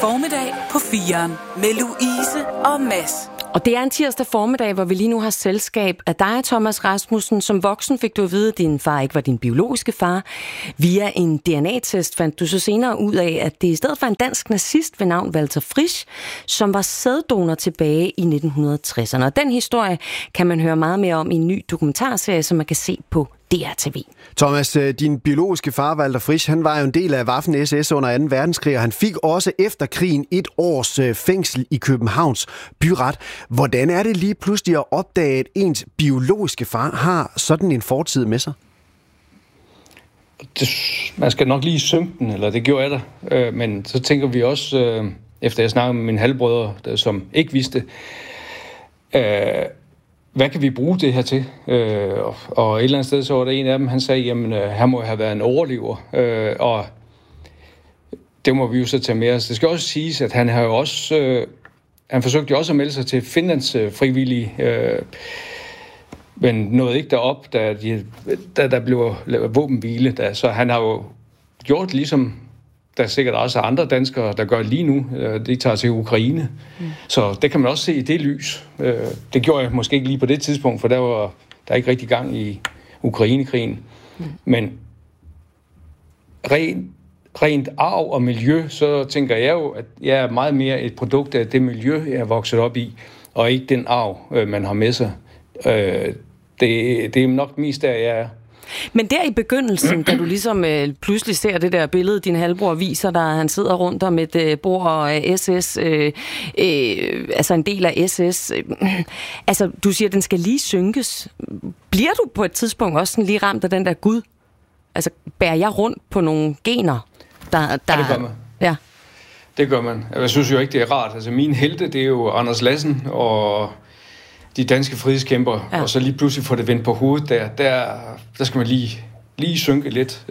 formiddag på 4'eren med Louise og Mads. Og det er en tirsdag formiddag, hvor vi lige nu har selskab af dig, Thomas Rasmussen. Som voksen fik du at vide, at din far ikke var din biologiske far. Via en DNA-test fandt du så senere ud af, at det i stedet for en dansk nazist ved navn Walter Frisch, som var sæddonor tilbage i 1960'erne. Og den historie kan man høre meget mere om i en ny dokumentarserie, som man kan se på DRTV. Thomas, din biologiske far, Walter Frisch, han var jo en del af Waffen-SS under 2. verdenskrig, og han fik også efter krigen 1 års fængsel i Københavns byret. Hvordan er det lige pludselig at opdage, at ens biologiske far har sådan en fortid med sig? Man skal nok lige synke den, eller det gjorde jeg da. Men så tænker vi også, efter jeg snakkede med mine halvbrødre, som ikke vidste, hvad kan vi bruge det her til? Og et eller andet sted, så var der en af dem, han sagde, jamen, han må have været en overlever. Og det må vi jo så tage med os. Det skal også siges, at han har jo også, han forsøgte jo også at melde sig til Finlands frivillige, men nåede ikke derop, da der blev våbenhvile. Så han har jo gjort ligesom der er sikkert også andre danskere, der gør lige nu. De tager til Ukraine. Så det kan man også se i det lys. Det gjorde jeg måske ikke lige på det tidspunkt, for der var der ikke rigtig gang i Ukrainekrigen. Men rent arv og miljø, så tænker jeg jo, at jeg er meget mere et produkt af det miljø, jeg er vokset op i, og ikke den arv, man har med sig. Det er nok mest der, jeg er. Men der i begyndelsen, da du ligesom pludselig ser det der billede, din halvbror viser dig, han sidder rundt om et bord og SS, altså en del af SS. Altså, du siger, at den skal lige synkes. Bliver du på et tidspunkt også sådan lige ramt af den der Gud? Altså, bærer jeg rundt på nogle gener, der... Ja, det gør man. Ja. Det gør man. Jeg synes jo ikke, det er rart. Altså, mine helte, det er jo Anders Lassen og de danske frihedskæmper, og så lige pludselig får det vendt på hovedet der skal man lige synke lidt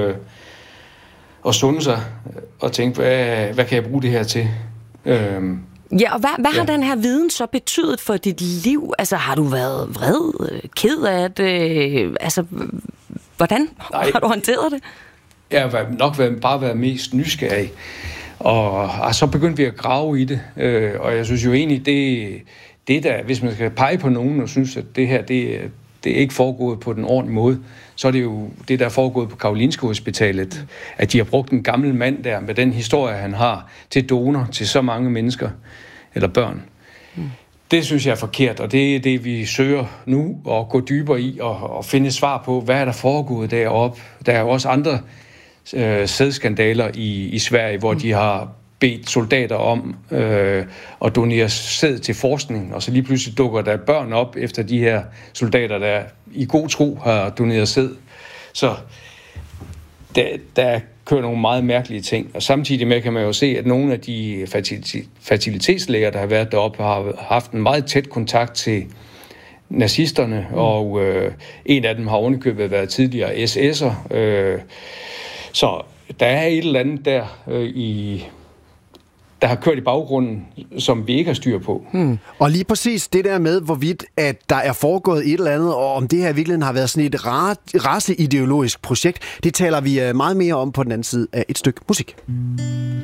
og sunde sig og tænke, hvad kan jeg bruge det her til? Ja, og hvad har den her viden så betydet for dit liv? Altså, har du været vred, ked af det? Altså, hvordan har du håndteret det? Jeg har nok bare været mest nysgerrig. Og så begyndte vi at grave i det, og jeg synes jo egentlig, det der, hvis man skal pege på nogen og synes, at det her, det er ikke foregået på den ordentlige måde, så er det jo det, der er foregået på Karolinska Hospitalet, at de har brugt en gammel mand der med den historie, han har, til donor til så mange mennesker, eller børn. Det synes jeg er forkert, og det er det, vi søger nu, at gå dybere i og finde svar på, hvad er der foregået deroppe. Der er jo også andre sædskandaler i Sverige, hvor de har bedt soldater om at donere sæd til forskning, og så lige pludselig dukker der børn op efter de her soldater, der i god tro har doneret sæd. Så der kører nogle meget mærkelige ting, og samtidig med kan man jo se, at nogle af de fertilitetslæger, der har været deroppe, har haft en meget tæt kontakt til nazisterne, og en af dem har ovenikøbet været tidligere SS'er. Så der er et eller andet der der har kørt i baggrunden, som vi ikke har styr på. Og lige præcis det der med, hvorvidt at der er foregået et eller andet, og om det her i virkeligheden har været sådan et raceideologisk projekt, det taler vi meget mere om på den anden side af et stykke musik.